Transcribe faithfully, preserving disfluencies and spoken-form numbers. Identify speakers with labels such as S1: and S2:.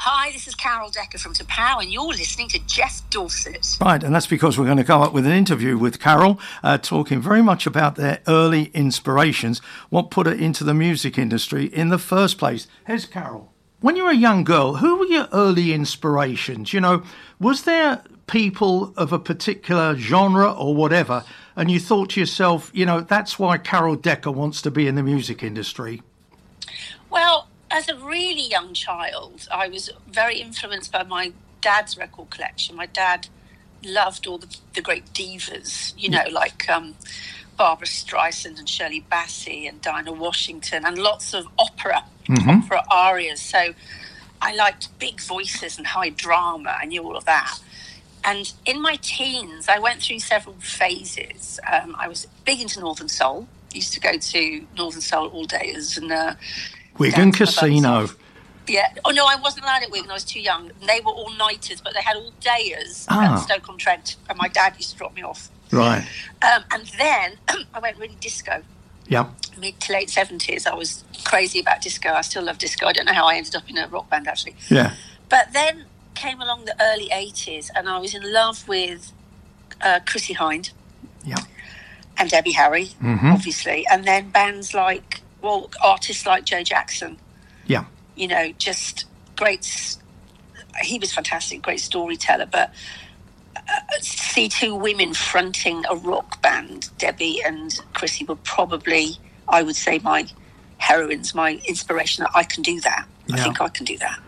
S1: Hi, this is Carol Decker from T'Pau, and you're listening to Jeff Dorset.
S2: Right, and that's because we're going to come up with an interview with Carol, uh, talking very much about their early inspirations, what put her into the music industry in the first place. Here's Carol. When you were a young girl, who were your early inspirations? You know, was there people of a particular genre or whatever, and you thought to yourself, you know, that's why Carol Decker wants to be in the music industry?
S1: Well, as a really young child, I was very influenced by my dad's record collection. My dad loved all the, the great divas, you know, like um, Barbara Streisand and Shirley Bassey and Dinah Washington, and lots of opera, mm-hmm. opera arias. So I liked big voices and high drama. I knew all of that. And in my teens, I went through several phases. Um, I was big into Northern Soul. Used to go to Northern Soul all days and uh,
S2: Wigan Casino.
S1: Yeah. Oh no, I wasn't allowed at Wigan. I was too young. They were all nighters, but they had all dayers
S2: ah.
S1: at Stoke-on-Trent, and my dad used to drop me off.
S2: Right.
S1: Um, and then I went really disco.
S2: Yeah.
S1: Mid to late seventies, I was crazy about disco. I still love disco. I don't know how I ended up in a rock band actually.
S2: Yeah.
S1: But then came along the early eighties, and I was in love with uh, Chrissie Hynde.
S2: Yeah.
S1: And Debbie Harry,
S2: mm-hmm.
S1: obviously, and then bands like, well, artists like Joe Jackson.
S2: Yeah.
S1: You know, just great. He was fantastic, great storyteller. But uh, see two women fronting a rock band, Debbie and Chrissie, were probably, I would say, my heroines, my inspiration. That I can do that.
S2: Yeah.
S1: I think I can do that.